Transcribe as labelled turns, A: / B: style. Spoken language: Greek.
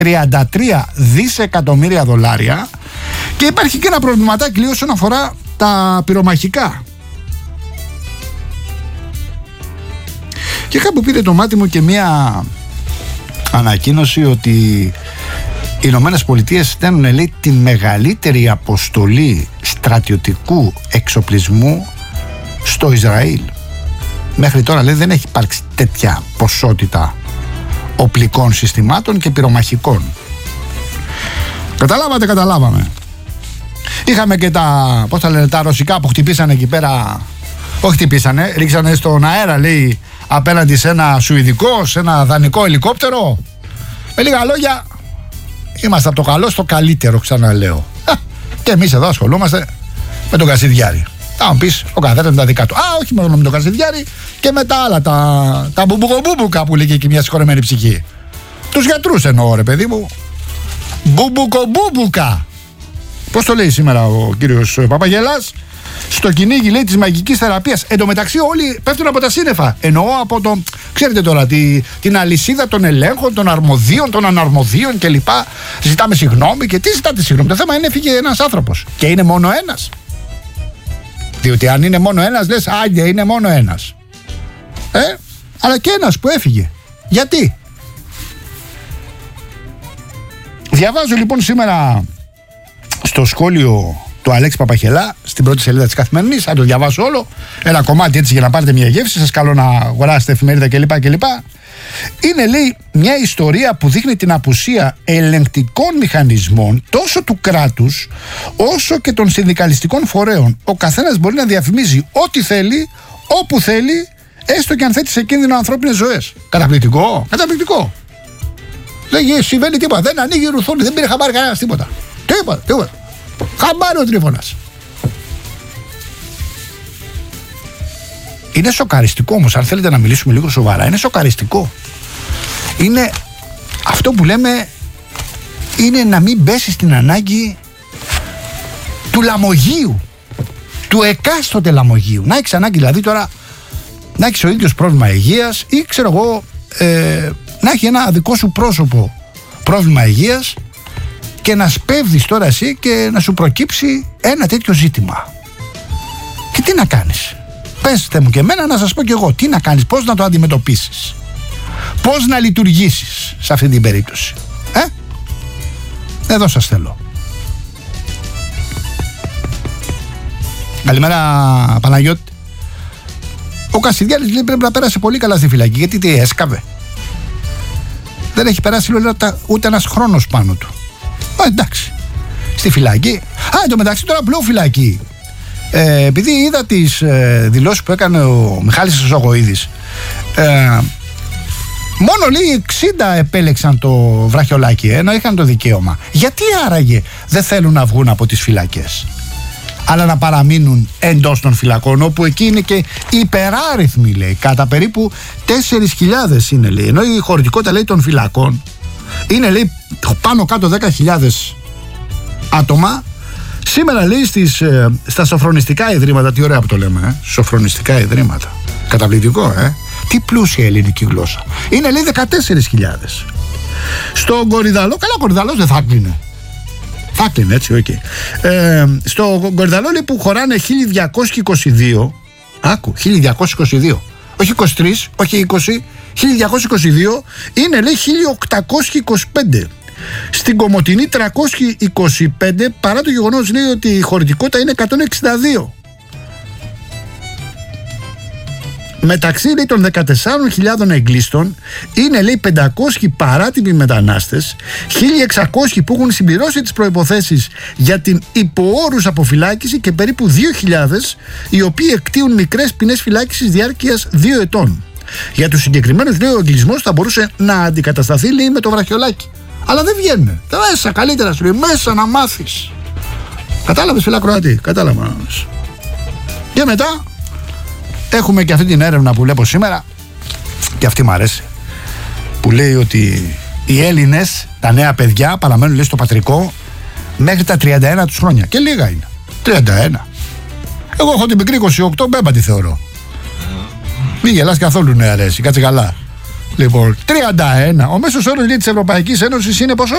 A: $33 δισεκατομμύρια και υπάρχει και ένα προβληματάκι όσον αφορά τα πυρομαχικά. Και κάπου πήρε το μάτι μου και μια ανακοίνωση ότι οι Ηνωμένες Πολιτείες στέλνουν, λέει, τη μεγαλύτερη αποστολή στρατιωτικού εξοπλισμού στο Ισραήλ. Μέχρι τώρα, λέει, δεν έχει υπάρξει τέτοια ποσότητα οπλικών συστημάτων και πυρομαχικών. Καταλάβαμε. Είχαμε και τα ρωσικά που χτυπήσανε εκεί πέρα. Όχι χτυπήσανε, ρίξανε στον αέρα, λέει, απέναντι σε ένα σουηδικό, σε ένα δανεικό ελικόπτερο. Με λίγα λόγια, είμαστε από το καλό στο καλύτερο, ξαναλέω. Και εμείς εδώ ασχολούμαστε με τον Κασιδιάρη. Θα μου πεις, ο καθένας με τα δικά του. Όχι μόνο με τον Κασιδιάρη, και με τα άλλα, τα μπουμπουκομπούμπουκα που λέγει και μια συγχωρεμένη ψυχή. Τους γιατρούς εννοώ, ρε παιδί μου. Μπουμπουκομπούμπουκα. Πώς το λέει σήμερα ο κύριος Παπαγελάς? Στο κυνήγι, λέει, της μαγικής θεραπείας. Εν τω μεταξύ όλοι πέφτουν από τα σύννεφα. Εννοώ από το, ξέρετε τώρα, την αλυσίδα των ελέγχων, των αρμοδίων, των αναρμοδίων κλπ. Ζητάμε συγγνώμη. Και τι ζητάτε συγγνώμη? Το θέμα είναι έφυγε ένας άνθρωπος. Και είναι μόνο ένας. Διότι αν είναι μόνο ένας, λες, άγγε, είναι μόνο ένας. Αλλά και ένας που έφυγε. Γιατί? Διαβάζω λοιπόν σήμερα στο σχόλιο του Αλέξη Παπαχελά στην πρώτη σελίδα της Καθημερινής. Θα το διαβάσω όλο. Ένα κομμάτι έτσι για να πάρετε μια γεύση. Σας καλώ να αγοράσετε εφημερίδα κλπ. Είναι, λέει, μια ιστορία που δείχνει την απουσία ελεγκτικών μηχανισμών τόσο του κράτους όσο και των συνδικαλιστικών φορέων. Ο καθένας μπορεί να διαφημίζει ό,τι θέλει, όπου θέλει, έστω και αν θέτει σε κίνδυνο ανθρώπινες ζωές. Καταπληκτικό. Δεν συμβαίνει τίποτα. Δεν ανοίγει η ρουθούνη. Δεν πήρε χαμπάρι κανένας τίποτα. Τίποτα. Χαμπάρι ο Τρίφωνας. Είναι σοκαριστικό όμως, αν θέλετε να μιλήσουμε λίγο σοβαρά, είναι σοκαριστικό. Είναι αυτό που λέμε, είναι να μην πέσει στην ανάγκη του λαμογείου, του εκάστοτε λαμογείου. Να έχεις ανάγκη δηλαδή τώρα να έχεις ο ίδιος πρόβλημα υγείας ή ξέρω εγώ να έχει ένα δικό σου πρόσωπο πρόβλημα υγείας και να σπέβδεις τώρα εσύ και να σου προκύψει ένα τέτοιο ζήτημα. Και τι να κάνεις? Πέστε μου και εμένα να σας πω και εγώ τι να κάνεις, πώς να το αντιμετωπίσεις, πώς να λειτουργήσεις σε αυτή την περίπτωση. Εδώ σας θέλω. Καλημέρα Παναγιώτη. Ο Κασιδιάρης, λέει, πρέπει να πέρασε πολύ καλά στη φυλακή. Γιατί τι έσκαβε? Δεν έχει περάσει, λέει, ούτε ένας χρόνος πάνω του. Εντάξει. Στη φυλακή. Εν τω μεταξύ τώρα που λέω φυλακή, επειδή είδα τις δηλώσεις που έκανε ο Μιχάλης Ζωγοίδης, μόνο, λέει, 60 επέλεξαν το βραχιολάκι, ενώ είχαν το δικαίωμα. Γιατί άραγε δεν θέλουν να βγουν από τις φυλακές, αλλά να παραμείνουν εντός των φυλακών, όπου εκεί είναι και υπεράριθμοι, λέει, κατά περίπου 4.000 είναι, λέει, ενώ η χωρητικότητα, λέει, των φυλακών είναι, λέει, πάνω κάτω 10.000 άτομα. Σήμερα, λέει, στα σοφρονιστικά ιδρύματα, τι ωραία που το λέμε, σοφρονιστικά ιδρύματα, καταπληκτικό, τι πλούσια ελληνική γλώσσα, είναι, λέει, 14.000. Στον Κορυδαλό, καλά, ο Κορυδαλός δεν θα κλείνει. Θα κλείνει, έτσι, οκ. Στο Κορυδαλό, λέει, που χωράνε 1.222, άκου, 1.222, όχι 23, όχι 20, 1.222, είναι, λέει, 1.825. Στην Κομοτηνή 325, παρά το γεγονός, λέει, ότι η χωρητικότητα είναι 162. Μεταξύ, λέει, των 14.000 εγκλήστων είναι, λέει, 500 παράτυποι μετανάστες, 1.600 που έχουν συμπληρώσει τις προϋποθέσεις για την υποόρους αποφυλάκηση και περίπου 2.000 οι οποίοι εκτείουν μικρές ποινές φυλάκισης διάρκειας 2 ετών. Για τους συγκεκριμένους, λέει, ο εγκλισμός θα μπορούσε να αντικατασταθεί, λέει, με το βραχιολάκι. Αλλά δεν βγαίνουν. Μέσα, καλύτερα σου λέει, μέσα να μάθεις. Κατάλαβες, φίλα Κροατή? Κατάλαβα. Και μετά έχουμε και αυτή την έρευνα που βλέπω σήμερα, και αυτή μου αρέσει, που λέει ότι οι Έλληνες, τα νέα παιδιά, παραμένουν, λέει, στο πατρικό μέχρι τα 31 τους χρόνια. Και λίγα είναι. 31. Εγώ έχω την μικρή 28, μπέμπα τη θεωρώ. Μην γελάς καθόλου, ναι, αρέσει. Κάτσε καλά. Λοιπόν, 31. Ο μέσος όρος, λέει, της Ευρωπαϊκής Ένωσης είναι πόσο?